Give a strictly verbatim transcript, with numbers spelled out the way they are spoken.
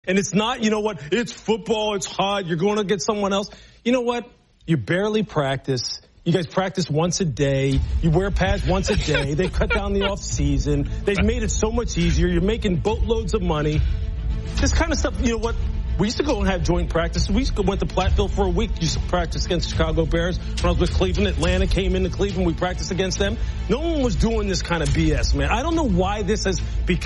And it's not, you know what, it's football, it's hot, you're going to get someone else. You know what? You barely practice. You guys practice once a day. You wear pads once a day. They cut down the off season. They've made it so much easier. You're making boatloads of money. This kind of stuff, you know what? We used to go and have joint practice. We used to go went to Platteville for a week. Used to practice against Chicago Bears. When I was with Cleveland, Atlanta came into Cleveland. We practiced against them. No one was doing this kind of B S, man. I don't know why this has become